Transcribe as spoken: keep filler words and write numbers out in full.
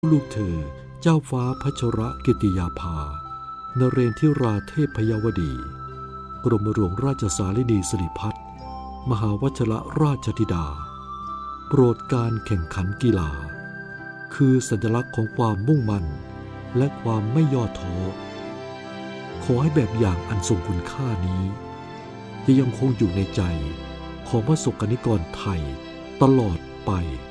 ลูกเธอเจ้าฟ้าพัชรกิติยาภานเรนทิราเทพพยวดีกรมหลวงราชสารินีสิริพัฒน์มหาวชรราชธิดาโปรดการแข่งขันกีฬาคือสัญลักษณ์ของความมุ่งมั่นและความไม่ย่อท้อขอให้แบบอย่างอันทรงคุณค่านี้จะยังคงอยู่ในใจของประสบกนิกรไทยตลอดไป